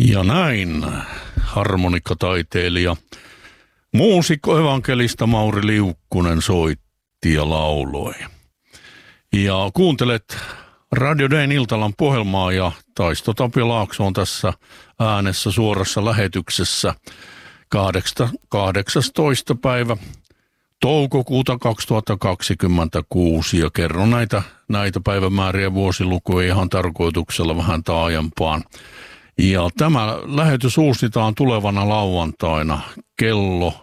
Ja näin harmonikkataiteilija, muusikko, evankelista Mauri Liukkonen soitti ja lauloi. Ja kuuntelet Radio Dayn Iltalan ohjelmaa ja Taisto Tapio Laakso on tässä äänessä suorassa lähetyksessä 18. päivä toukokuuta 2026 ja kerron näitä päivämääriä vuosilukuja ihan tarkoituksella vähän taajempaan. Ja tämä lähetys uusitaan tulevana lauantaina kello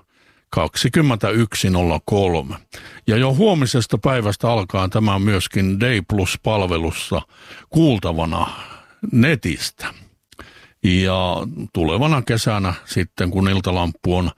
21.03. Ja jo huomisesta päivästä alkaen tämä on myöskin Day Plus-palvelussa kuultavana netistä. Ja tulevana kesänä sitten, kun Iltalamppu on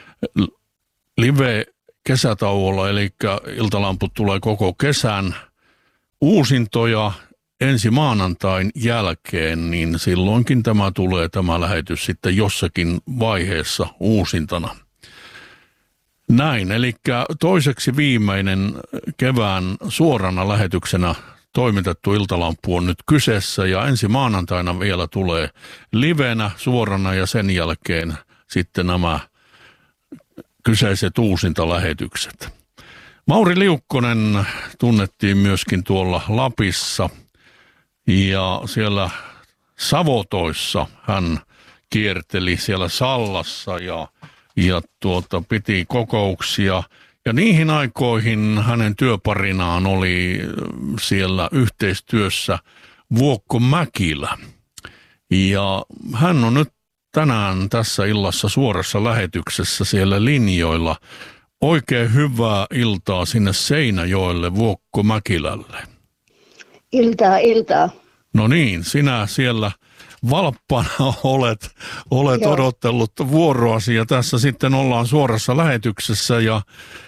live-kesätauolla, eli Iltalamput tulee koko kesän uusintoja ensi maanantain jälkeen, niin silloinkin tämä lähetys sitten jossakin vaiheessa uusintana. Näin, eli toiseksi viimeinen kevään suorana lähetyksenä toimitettu Iltalamppu on nyt kyseessä ja ensi maanantaina vielä tulee livenä suorana ja sen jälkeen sitten nämä kyseiset uusintalähetykset. Mauri Liukkonen tunnettiin myöskin tuolla Lapissa ja siellä Savotoissa hän kierteli siellä Sallassa ja piti kokouksia. Ja niihin aikoihin hänen työparinaan oli siellä yhteistyössä Vuokko Mäkilä. Ja hän on nyt tänään tässä illassa suorassa lähetyksessä siellä linjoilla. Oikein hyvää iltaa sinne Seinäjoelle Vuokko Mäkilälle. Iltaa. No niin, sinä siellä valppana olet odottellut vuoroasi ja tässä sitten ollaan suorassa lähetyksessä ja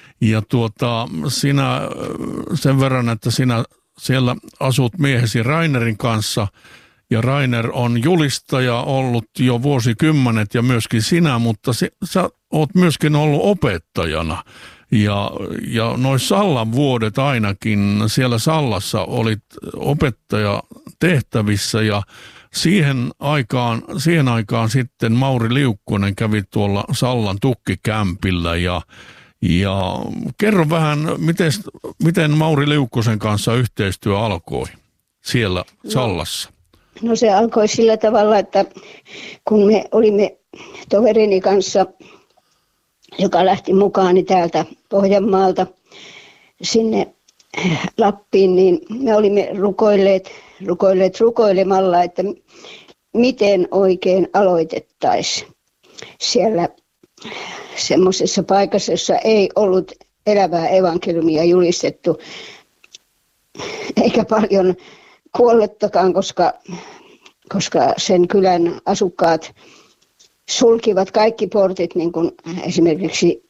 sinä sen verran, että sinä siellä asut miehesi Rainerin kanssa ja Rainer on julistaja ollut jo vuosikymmenet ja myöskin sinä, mutta sä oot myöskin ollut opettajana ja noin Sallan vuodet ainakin siellä Sallassa olit opettaja tehtävissä ja siihen aikaan sitten Mauri Liukkonen kävi tuolla Sallan tukkikämpillä ja kerro vähän, miten Mauri Liukkosen kanssa yhteistyö alkoi siellä Sallassa? No se alkoi sillä tavalla, että kun me olimme toverini kanssa, joka lähti mukaani täältä Pohjanmaalta sinne Lappiin, niin me olimme rukoilemalla, että miten oikein aloitettaisiin siellä semmoisessa paikassa, jossa ei ollut elävää evankeliumia julistettu, eikä paljon kuollettakaan, koska sen kylän asukkaat sulkivat kaikki portit, niin kuin esimerkiksi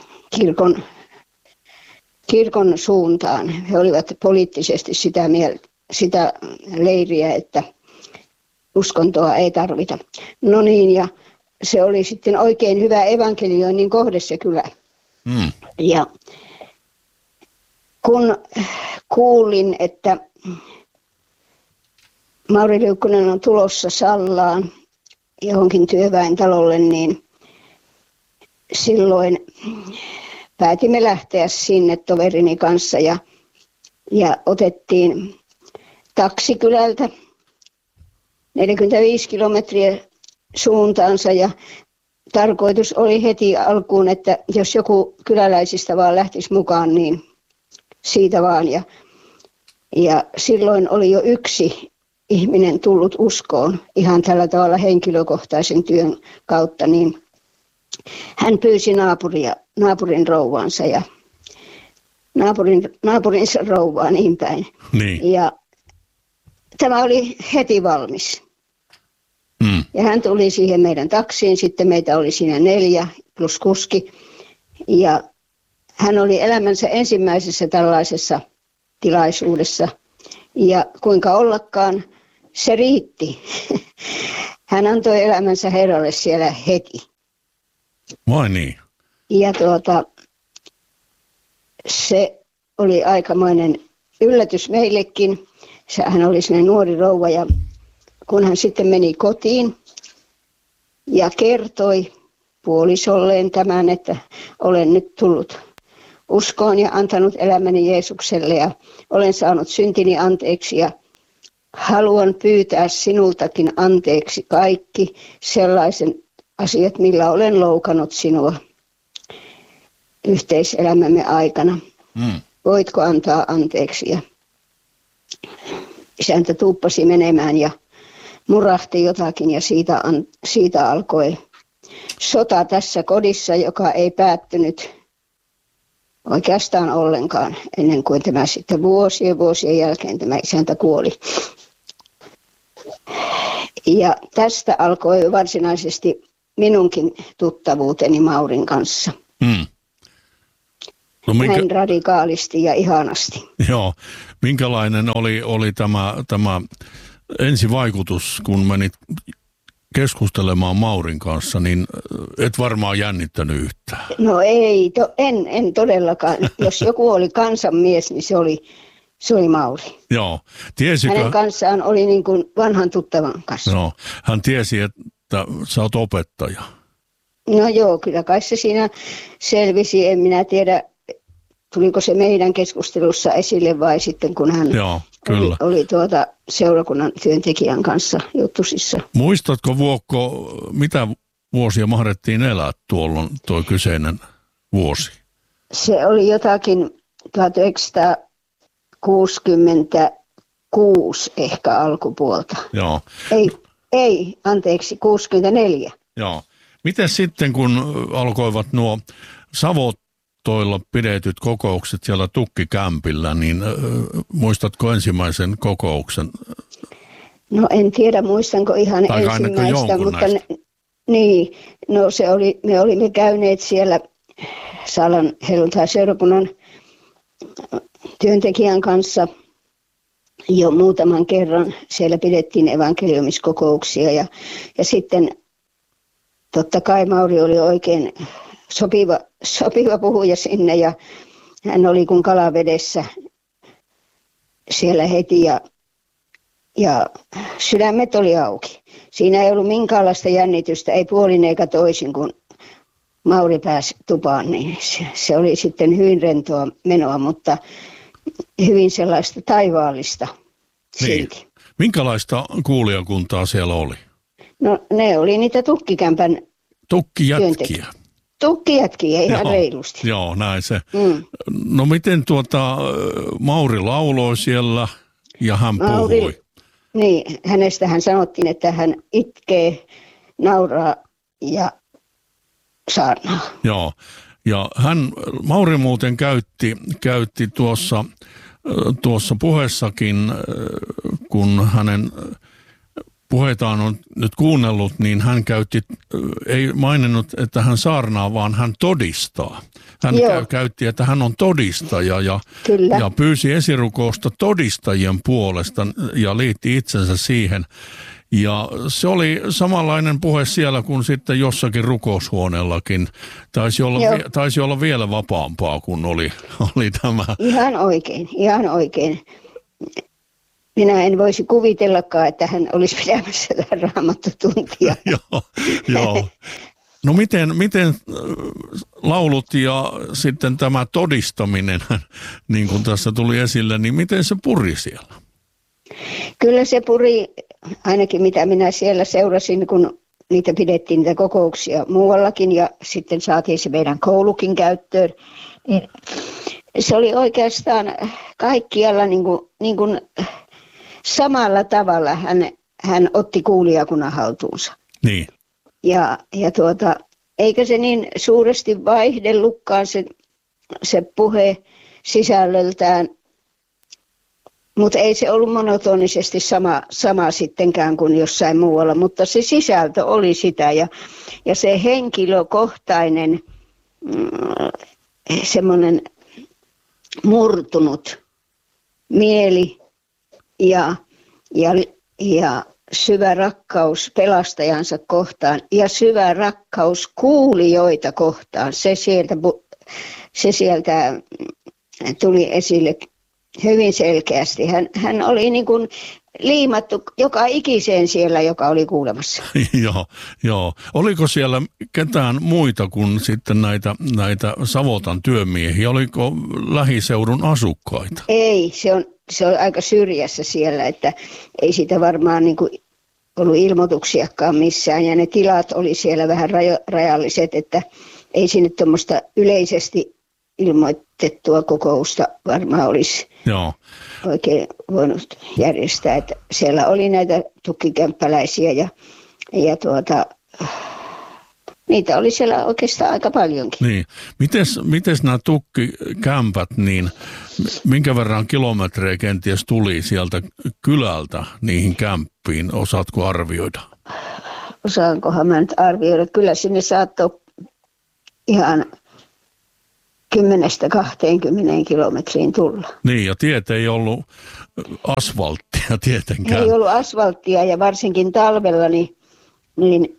kirkon suuntaan. He olivat poliittisesti sitä leiriä, että uskontoa ei tarvita. No niin, ja se oli sitten oikein hyvä evankelioinnin kohde se kylä. Ja kun kuulin, että Mauri Liukkonen on tulossa Sallaan johonkin työväentalolle, niin silloin päätimme lähteä sinne toverini kanssa ja otettiin taksikylältä 45 kilometriä suuntaansa ja tarkoitus oli heti alkuun, että jos joku kyläläisistä vaan lähtisi mukaan, niin siitä vaan. Ja silloin oli jo yksi ihminen tullut uskoon ihan tällä tavalla henkilökohtaisen työn kautta, niin hän pyysi naapurin rouvaansa ja naapurinsa rouvaa niin päin. Niin. Ja tämä oli heti valmis. Ja hän tuli siihen meidän taksiin, sitten meitä oli siinä 4 plus kuski. Ja hän oli elämänsä ensimmäisessä tällaisessa tilaisuudessa. Ja kuinka ollakaan, se riitti. Hän antoi elämänsä Herralle siellä heti. Vai niin? Ja se oli aikamoinen yllätys meillekin. Hän oli sellainen nuori rouva ja kun hän sitten meni kotiin, ja kertoi puolisolleen tämän, että olen nyt tullut uskoon ja antanut elämäni Jeesukselle ja olen saanut syntini anteeksi ja haluan pyytää sinultakin anteeksi kaikki sellaisen asiat, millä olen loukannut sinua yhteiselämämme aikana. Voitko antaa anteeksi? Ja isäntä tuuppasi menemään ja murahti jotakin ja siitä alkoi sota tässä kodissa, joka ei päättynyt oikeastaan ollenkaan ennen kuin tämä sitten vuosien jälkeen tämä isäntä kuoli. Ja tästä alkoi varsinaisesti minunkin tuttavuuteni Maurin kanssa. No näin radikaalisti ja ihanasti. Joo. Minkälainen oli tämä ensivaikutus, kun menit keskustelemaan Maurin kanssa, niin et varmaan jännittänyt yhtään. No ei, en todellakaan. Jos joku oli kansanmies, niin se oli Mauri. Joo. Tiesikö? Hänen kanssaan oli niin kuin vanhan tuttavan kanssa. No, hän tiesi, että sä oot opettaja. No joo, kyllä kai se siinä selvisi. En minä tiedä, tuliko se meidän keskustelussa esille vai sitten kun hän oli seurakunnan työntekijän kanssa juttusissa. Muistatko Vuokko, mitä vuosia mahdettiin elää tuo kyseinen vuosi? Se oli jotakin 1966 ehkä alkupuolta. Joo. Ei, anteeksi, 64. Joo. Miten sitten, kun alkoivat nuo Savotoilla pidetyt kokoukset siellä Tukkikämpillä, niin muistatko ensimmäisen kokouksen? No en tiedä, muistanko ihan tai ensimmäistä, mutta me olimme käyneet siellä Saalan helluntai-seurakunnan työntekijän kanssa jo muutaman kerran. Siellä pidettiin evankeliumiskokouksia ja sitten totta kai Mauri oli oikein sopiva puhuja sinne ja hän oli kuin kalavedessä siellä heti ja sydämet oli auki. Siinä ei ollut minkäänlaista jännitystä, ei puolin eikä toisin, kun Mauri pääsi tupaan, niin se oli sitten hyvin rentoa menoa, mutta hyvin sellaista taivaallista silti. Niin. Minkälaista kuulijakuntaa siellä oli? No ne oli niitä Tukkikämpän Tukkijätkiä. Tukkijätkiä, ihan reilusti. Joo, näin se. No miten Mauri lauloi siellä ja hän puhui? Niin, hänestähän sanottiin, että hän itkee, nauraa ja saarnaa. Joo, ja Mauri muuten käytti tuossa puheessakin, kun hänen puheitaan on nyt kuunnellut, niin hän ei maininnut, että hän saarnaa, vaan hän todistaa. Hän käytti, että hän on todistaja ja pyysi esirukousta todistajien puolesta ja liitti itsensä siihen. Ja se oli samanlainen puhe siellä kuin sitten jossakin rukoushuoneellakin. Taisi olla vielä vapaampaa kuin oli tämä. Ihan oikein. Minä en voisi kuvitellakaan, että hän olisi pitämässä raamattotuntia. Joo. No miten laulut ja sitten tämä todistaminen, niin kuin tässä tuli esille, niin miten se puri siellä? Kyllä se puri, ainakin mitä minä siellä seurasin, kun niitä pidettiin niitä kokouksia muuallakin ja sitten saatiin se meidän koulukin käyttöön. Niin se oli oikeastaan kaikkialla niin kuin samalla tavalla hän otti kuulijakunnan haltuunsa. Niin. Ja eikä se niin suuresti vaihdellutkaan se puhe sisällöltään, mutta ei se ollut monotonisesti sama sittenkään kuin jossain muualla, mutta se sisältö oli sitä ja se henkilökohtainen semmoinen murtunut mieli ja syvä rakkaus pelastajansa kohtaan ja syvä rakkaus kuulijoita kohtaan. Se sieltä tuli esille hyvin selkeästi. Hän oli niin kuin liimattu joka ikiseen siellä, joka oli kuulemassa. Joo. Oliko siellä ketään muita kuin sitten näitä Savotan työmiehiä? Oliko lähiseudun asukkaita? Ei, se on aika syrjässä siellä, että ei siitä varmaan niin kuin ollut ilmoituksiakaan missään. Ja ne tilat oli siellä vähän rajalliset, että ei sinne tuommoista yleisesti ilmoitettua kokousta varmaan olisi oikein voinut järjestää. Että siellä oli näitä tukkikämppäläisiä ja niitä oli siellä oikeastaan aika paljonkin. Niin. Mites nämä tukkikämpät, niin minkä verran kilometrejä kenties tuli sieltä kylältä niihin kämppiin? Osaatko arvioida? Osaankohan mä nyt arvioida? Kyllä sinne saattoi ihan 10-20 kilometriin tulla. Niin, ja tiet ei ollut asfalttia tietenkään. Ei ollut asfalttia ja varsinkin talvella niin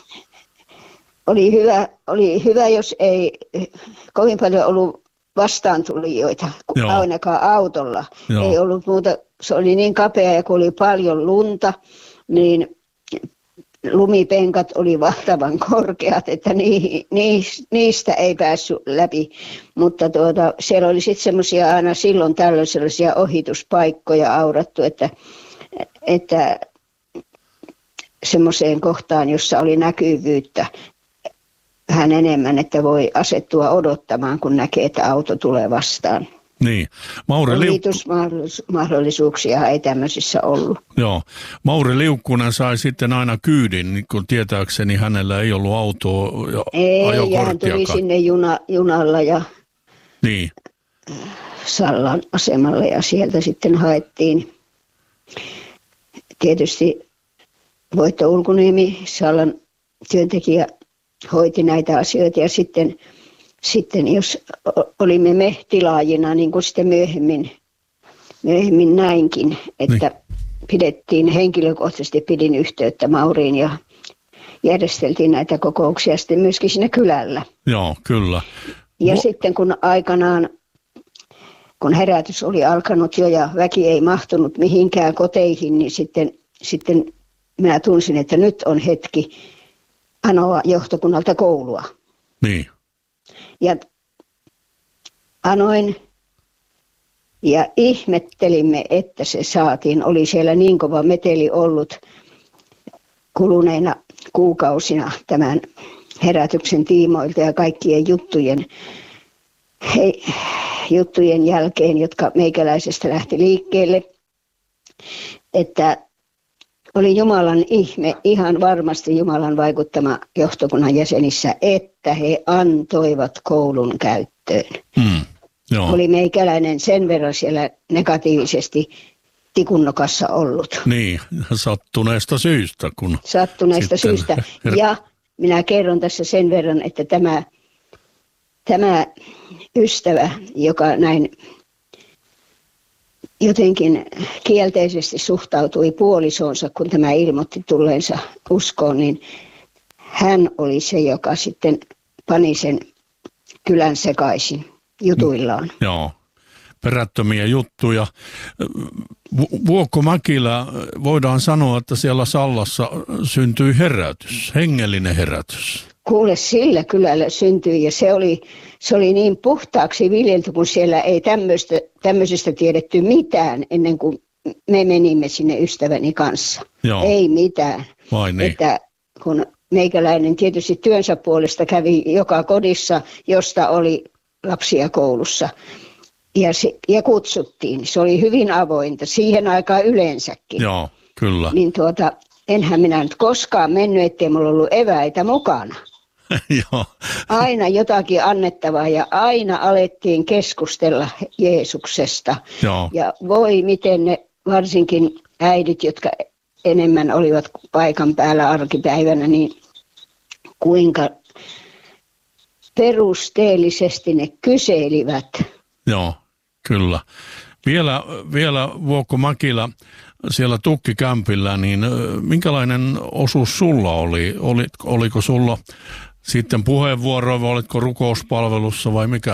oli hyvä, jos ei kovin paljon ollut vastaantulijoita, ainakaan autolla. Joo. Ei ollut muuta, se oli niin kapea ja kun oli paljon lunta, niin lumipenkat oli valtavan korkeat, että niistä ei päässyt läpi. Mutta siellä oli sitten semmoisia aina silloin tällöin sellaisia ohituspaikkoja aurattu, että semmoiseen kohtaan, jossa oli näkyvyyttä vähän enemmän, että voi asettua odottamaan, kun näkee, että auto tulee vastaan. Niin. Mahdollisuuksia ei tämmöisissä ollut. Joo. Mauri Liukkunen sai sitten aina kyydin, niin kun tietääkseni hänellä ei ollut autoa ja ajokorttiakaan. Hän tuli sinne junalla ja niin. Sallan asemalle ja sieltä sitten haettiin. Tietysti Voitto Ulkuniemi, Sallan työntekijä, hoiti näitä asioita ja sitten jos olimme me tilaajina, niin kuin sitten myöhemmin näinkin, että henkilökohtaisesti pidin yhteyttä Mauriin ja järjesteltiin näitä kokouksia sitten myöskin siinä kylällä. Joo, kyllä. Ja sitten kun aikanaan, kun herätys oli alkanut jo ja väki ei mahtunut mihinkään koteihin, niin sitten minä tunsin, että nyt on hetki anoa johtokunnalta koulua. Niin. Ja anoin ja ihmettelimme, että se saatiin. Oli siellä niin kova meteli ollut kuluneina kuukausina tämän herätyksen tiimoilta ja kaikkien juttujen jälkeen, jotka meikäläisestä lähti liikkeelle, että oli Jumalan ihme, ihan varmasti Jumalan vaikuttama johtokunnan jäsenissä, että he antoivat koulun käyttöön. Oli meikäläinen sen verran siellä negatiivisesti tikunnokassa ollut. Niin, sattuneesta syystä. Sattuneesta syystä. Ja minä kerron tässä sen verran, että tämä ystävä, joka näin jotenkin kielteisesti suhtautui puolisoonsa, kun tämä ilmoitti tulleensa uskoon, niin hän oli se, joka sitten pani sen kylän sekaisin jutuillaan. Joo, perättömiä juttuja. Vuokko Mäkilä, voidaan sanoa, että siellä Sallassa syntyi herätys, hengellinen herätys. Kuule, sillä kylällä syntyi ja se oli niin puhtaaksi viljelty, kun siellä ei tämmöisestä tiedetty mitään ennen kuin me menimme sinne ystäväni kanssa. Joo. Ei mitään. Vai niin. Että kun meikäläinen tietysti työnsä puolesta kävi joka kodissa, josta oli lapsia koulussa ja kutsuttiin. Se oli hyvin avointa siihen aikaan yleensäkin. Joo, kyllä. Niin enhän minä nyt koskaan mennyt, ettei mulla ollut eväitä mukana. Joo. Aina jotakin annettavaa ja aina alettiin keskustella Jeesuksesta. Joo. Ja voi miten ne varsinkin äidit, jotka enemmän olivat paikan päällä arkipäivänä, niin kuinka perusteellisesti ne kyselivät. Joo, kyllä. Vielä Vuokko Mäkilä siellä tukkikämpillä, niin minkälainen osuus sulla oli? Oliko sulla sitten puheenvuoroa vai olitko rukouspalvelussa vai mikä?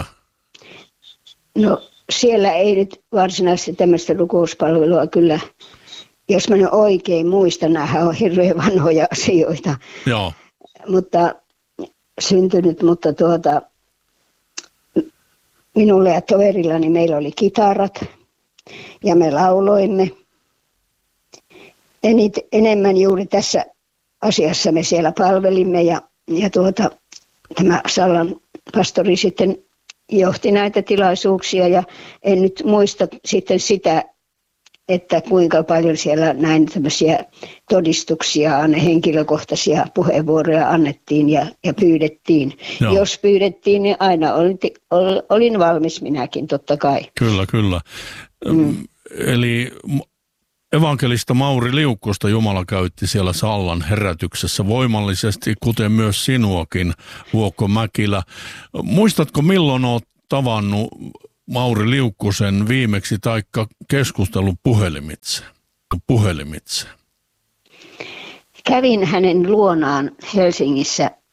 No siellä ei nyt varsinaisesti tämmöistä rukouspalvelua kyllä jos mä nyt oikein muistan, nämähän on hirveän vanhoja asioita, Joo. mutta syntynyt, mutta minulla ja toverillani meillä oli kitarat ja me lauloimme. Enemmän juuri tässä asiassa me siellä palvelimme ja tämä Sallan pastori sitten johti näitä tilaisuuksia ja en nyt muista sitten sitä, että kuinka paljon siellä näin tämmöisiä todistuksia, henkilökohtaisia puheenvuoroja annettiin ja pyydettiin. Joo. Jos pyydettiin, niin aina olin valmis minäkin, totta kai. Kyllä. Eli evankelista Mauri Liukkosta Jumala käytti siellä Sallan herätyksessä voimallisesti, kuten myös sinuakin, Vuokko Mäkilä. Muistatko, milloin olet tavannut Mauri Liukkosen viimeksi taikka keskustellut puhelimitse? Kävin hänen luonaan Helsingissä